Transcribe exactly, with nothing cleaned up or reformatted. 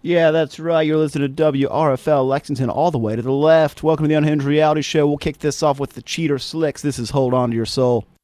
Yeah, that's right. You're listening to W R F L Lexington all the way to the left. Welcome to the Unhinged Reality Show. We'll kick this off with the Cheater Slicks. This is Hold On to Your Soul.